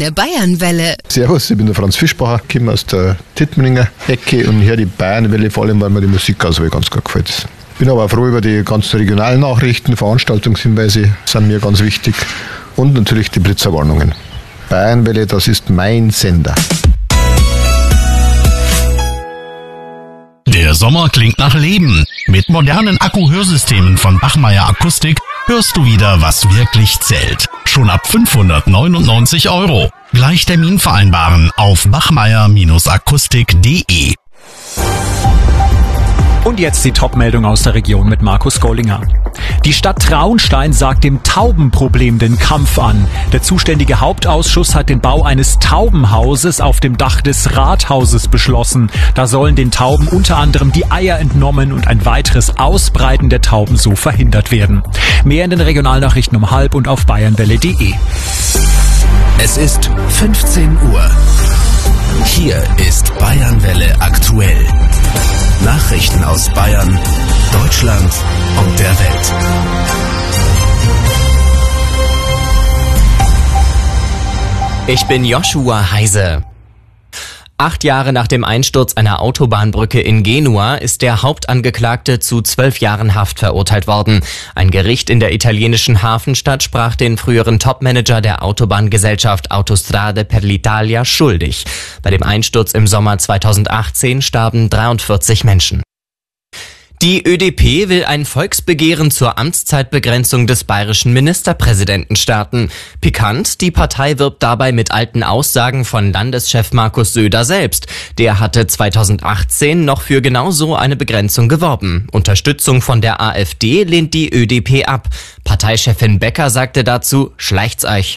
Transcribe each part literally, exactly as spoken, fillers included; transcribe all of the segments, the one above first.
Deine Bayernwelle. Servus, ich bin der Franz Fischbacher, komme aus der Tittmeninger Ecke und höre die Bayernwelle vor allem, weil mir die Musikauswahl ganz gut gefällt. Bin aber auch froh über die ganzen regionalen Nachrichten, Veranstaltungshinweise sind mir ganz wichtig und natürlich die Blitzerwarnungen. Bayernwelle, das ist mein Sender. Der Sommer klingt nach Leben. Mit modernen Akku-Hörsystemen von Bachmeier Akustik hörst du wieder, was wirklich zählt. Schon ab fünfhundertneunundneunzig Euro. Gleich Termin vereinbaren auf bachmeier Akustik punkt de. Und jetzt die Top-Meldung aus der Region mit Markus Gollinger. Die Stadt Traunstein sagt dem Taubenproblem den Kampf an. Der zuständige Hauptausschuss hat den Bau eines Taubenhauses auf dem Dach des Rathauses beschlossen. Da sollen den Tauben unter anderem die Eier entnommen und ein weiteres Ausbreiten der Tauben so verhindert werden. Mehr in den Regionalnachrichten um halb und auf bayernwelle punkt de. Es ist fünfzehn Uhr. Hier ist Bayernwelle aktuell. Nachrichten aus Bayern, Deutschland und der Welt. Ich bin Joshua Heise. Acht Jahre nach dem Einsturz einer Autobahnbrücke in Genua ist der Hauptangeklagte zu zwölf Jahren Haft verurteilt worden. Ein Gericht in der italienischen Hafenstadt sprach den früheren Topmanager der Autobahngesellschaft Autostrade per l'Italia schuldig. Bei dem Einsturz im Sommer zweitausendachtzehn starben dreiundvierzig Menschen. Die Ö D P will ein Volksbegehren zur Amtszeitbegrenzung des bayerischen Ministerpräsidenten starten. Pikant, die Partei wirbt dabei mit alten Aussagen von Landeschef Markus Söder selbst. Der hatte zweitausendachtzehn noch für genau so eine Begrenzung geworben. Unterstützung von der AfD lehnt die Ö D P ab. Parteichefin Becker sagte dazu, schleicht's euch.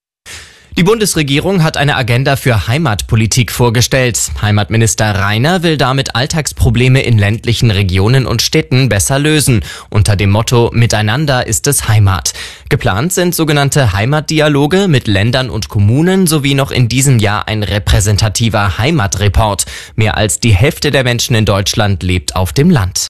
Die Bundesregierung hat eine Agenda für Heimatpolitik vorgestellt. Heimatminister Rainer will damit Alltagsprobleme in ländlichen Regionen und Städten besser lösen. Unter dem Motto Miteinander ist es Heimat. Geplant sind sogenannte Heimatdialoge mit Ländern und Kommunen sowie noch in diesem Jahr ein repräsentativer Heimatreport. Mehr als die Hälfte der Menschen in Deutschland lebt auf dem Land.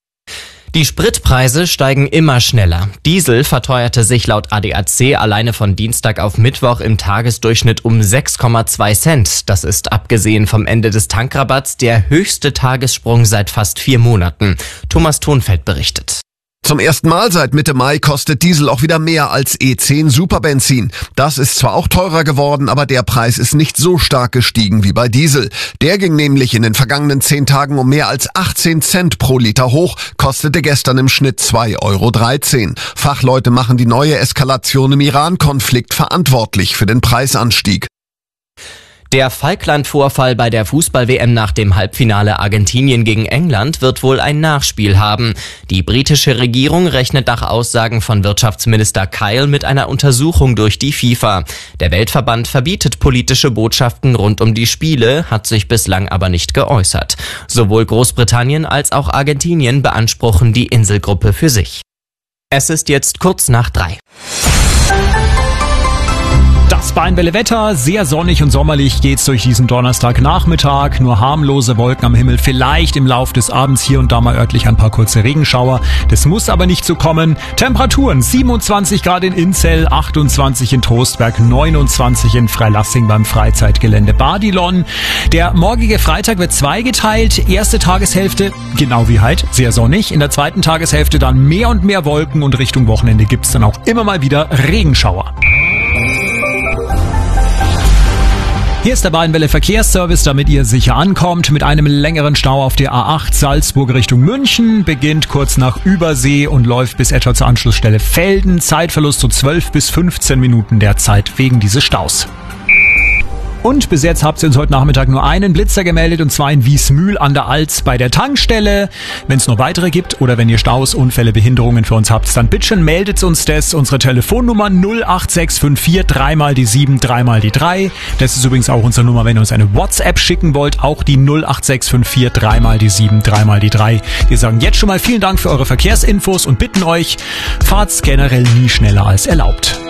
Die Spritpreise steigen immer schneller. Diesel verteuerte sich laut A D A C alleine von Dienstag auf Mittwoch im Tagesdurchschnitt um sechs Komma zwei Cent. Das ist abgesehen vom Ende des Tankrabatts der höchste Tagessprung seit fast vier Monaten. Thomas Thonfeld berichtet. Zum ersten Mal seit Mitte Mai kostet Diesel auch wieder mehr als E zehn Superbenzin. Das ist zwar auch teurer geworden, aber der Preis ist nicht so stark gestiegen wie bei Diesel. Der ging nämlich in den vergangenen zehn Tagen um mehr als achtzehn Cent pro Liter hoch, kostete gestern im Schnitt zwei Euro dreizehn. Fachleute machen die neue Eskalation im Iran-Konflikt verantwortlich für den Preisanstieg. Der Falkland-Vorfall bei der Fußball-W M nach dem Halbfinale Argentinien gegen England wird wohl ein Nachspiel haben. Die britische Regierung rechnet nach Aussagen von Wirtschaftsminister Kyle mit einer Untersuchung durch die FIFA. Der Weltverband verbietet politische Botschaften rund um die Spiele, hat sich bislang aber nicht geäußert. Sowohl Großbritannien als auch Argentinien beanspruchen die Inselgruppe für sich. Es ist jetzt kurz nach drei. Das Bayernwelle Wetter, sehr sonnig und sommerlich geht's durch diesen Donnerstagnachmittag. Nur harmlose Wolken am Himmel, vielleicht im Lauf des Abends hier und da mal örtlich ein paar kurze Regenschauer. Das muss aber nicht so kommen. Temperaturen siebenundzwanzig Grad in Inzell, achtundzwanzig in Trostberg, neunundzwanzig in Freilassing beim Freizeitgelände Badilon. Der morgige Freitag wird zweigeteilt. Erste Tageshälfte, genau wie heute, sehr sonnig. In der zweiten Tageshälfte dann mehr und mehr Wolken und Richtung Wochenende gibt's dann auch immer mal wieder Regenschauer. Hier ist der Bayernwelle Verkehrsservice, damit ihr sicher ankommt. Mit einem längeren Stau auf der A acht Salzburg Richtung München, beginnt kurz nach Übersee und läuft bis etwa zur Anschlussstelle Velden. Zeitverlust so zwölf bis fünfzehn Minuten derzeit wegen dieses Staus. Und bis jetzt habt ihr uns heute Nachmittag nur einen Blitzer gemeldet, und zwar in Wiesmühl an der Alz bei der Tankstelle. Wenn es noch weitere gibt oder wenn ihr Staus, Unfälle, Behinderungen für uns habt, dann bitte schon meldet uns das. Unsere Telefonnummer null acht sechs fünf vier drei mal die sieben, drei mal die drei. Das ist übrigens auch unsere Nummer, wenn ihr uns eine WhatsApp schicken wollt. Auch die null acht sechs fünf vier drei mal die sieben, drei mal die drei. Wir sagen jetzt schon mal vielen Dank für eure Verkehrsinfos und bitten euch, fahrt's generell nie schneller als erlaubt.